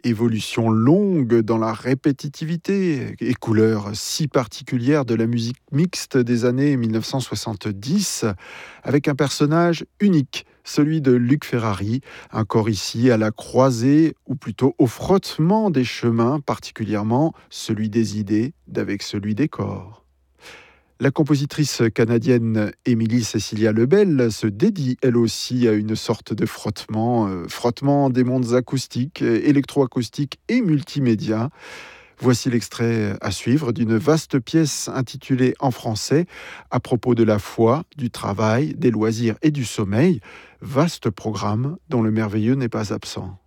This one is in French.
Évolution longue dans la répétitivité et couleur si particulière de la musique mixte des années 1970, avec un personnage unique, celui de Luc Ferrari, un corps ici à la croisée, ou plutôt au frottement des chemins, particulièrement celui des idées avec celui des corps. La compositrice canadienne Émilie Cécilia Lebel se dédie elle aussi à une sorte de frottement des mondes acoustiques, électroacoustiques et multimédia. Voici l'extrait à suivre d'une vaste pièce intitulée en français à propos de la foi, du travail, des loisirs et du sommeil. Vaste programme dont le merveilleux n'est pas absent.